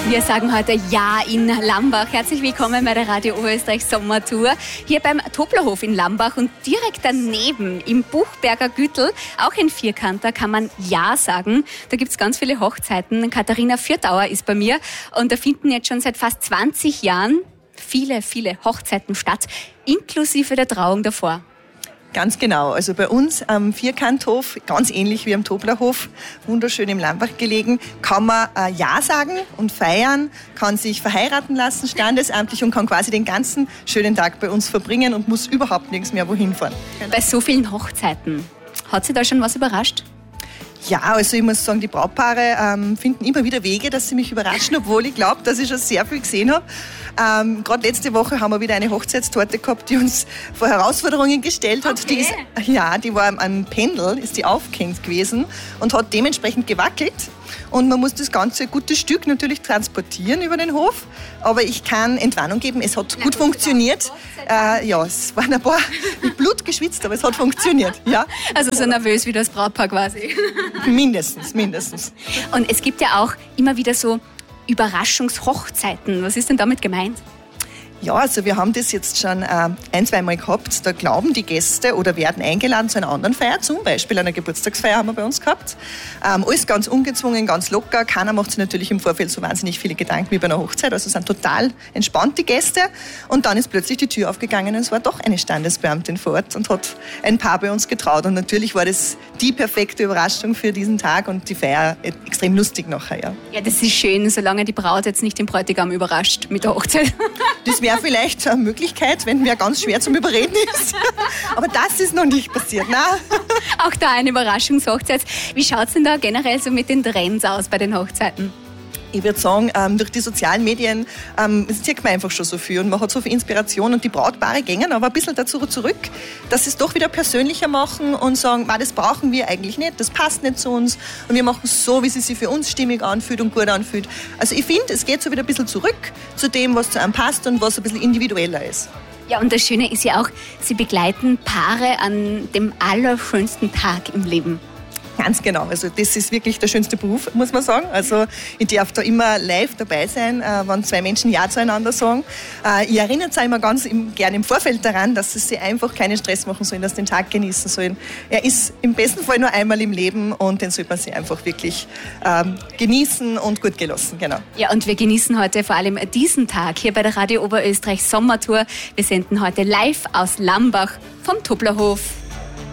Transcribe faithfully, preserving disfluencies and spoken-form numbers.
Wir sagen heute Ja in Lambach. Herzlich willkommen bei der Radio Oberösterreich Sommertour. Hier beim Toblerhof in Lambach und direkt daneben im Buchberger Gütl, auch ein Vierkanter, kann man Ja sagen. Da gibt es ganz viele Hochzeiten. Katharina Fürtauer ist bei mir und da finden jetzt schon seit fast zwanzig Jahren viele, viele Hochzeiten statt, inklusive der Trauung davor. Ganz genau. Also bei uns am Vierkanthof, ganz ähnlich wie am Toblerhof, wunderschön im Lambach gelegen, kann man äh, Ja sagen und feiern, kann sich verheiraten lassen, standesamtlich und kann quasi den ganzen schönen Tag bei uns verbringen und muss überhaupt nirgends mehr wohin fahren. Bei so vielen Hochzeiten, hat Sie da schon was überrascht? Ja, also ich muss sagen, die Brautpaare ähm, finden immer wieder Wege, dass sie mich überraschen, obwohl ich glaube, dass ich schon sehr viel gesehen habe. Ähm, Gerade letzte Woche haben wir wieder eine Hochzeitstorte gehabt, die uns vor Herausforderungen gestellt hat. Okay. Die ist, ja, die war am Pendel, ist die aufgehängt gewesen und hat dementsprechend gewackelt. Und man muss das ganze gute Stück natürlich transportieren über den Hof. Aber ich kann Entwarnung geben, es hat gut funktioniert. Äh, ja, es waren ein paar mit Blut geschwitzt, aber es hat funktioniert. Ja. Also so nervös wie das Brautpaar quasi. Mindestens, mindestens. Und es gibt ja auch immer wieder so Überraschungshochzeiten. Was ist denn damit gemeint? Ja, also wir haben das jetzt schon äh, ein, zwei Mal gehabt. Da glauben die Gäste oder werden eingeladen zu einer anderen Feier, zum Beispiel einer Geburtstagsfeier haben wir bei uns gehabt. Ähm, alles ganz ungezwungen, ganz locker. Keiner macht sich natürlich im Vorfeld so wahnsinnig viele Gedanken wie bei einer Hochzeit. Also es sind total entspannte Gäste. Und dann ist plötzlich die Tür aufgegangen und es war doch eine Standesbeamtin vor Ort und hat ein Paar bei uns getraut. Und natürlich war das die perfekte Überraschung für diesen Tag und die Feier extrem lustig nachher. Ja, ja, das ist schön, solange die Braut jetzt nicht den Bräutigam überrascht mit der Hochzeit. Das wäre vielleicht eine Möglichkeit, wenn wer ganz schwer zum Überreden ist. Aber das ist noch nicht passiert. Nein. Auch da eine Überraschungshochzeit. Wie schaut es denn da generell so mit den Trends aus bei den Hochzeiten? Ich würde sagen, ähm, durch die sozialen Medien ähm, sieht man einfach schon so viel und man hat so viel Inspiration und die Brautpaare gehen aber ein bisschen dazu zurück, dass sie es doch wieder persönlicher machen und sagen, das brauchen wir eigentlich nicht, das passt nicht zu uns und wir machen es so, wie es sich für uns stimmig anfühlt und gut anfühlt. Also ich finde, es geht so wieder ein bisschen zurück zu dem, was zu einem passt und was ein bisschen individueller ist. Ja, und das Schöne ist ja auch, Sie begleiten Paare an dem allerschönsten Tag im Leben. Ganz genau. Also das ist wirklich der schönste Beruf, muss man sagen. Also ich darf da immer live dabei sein, äh, wenn zwei Menschen Ja zueinander sagen. Äh, ich erinnere sie immer ganz im, gern im Vorfeld daran, dass sie sich einfach keinen Stress machen sollen, dass sie den Tag genießen sollen. Er ist im besten Fall nur einmal im Leben und den sollte man sich einfach wirklich ähm, genießen und gut gelassen. Genau. Ja, und wir genießen heute vor allem diesen Tag hier bei der Radio Oberösterreich Sommertour. Wir senden heute live aus Lambach vom Toblerhof.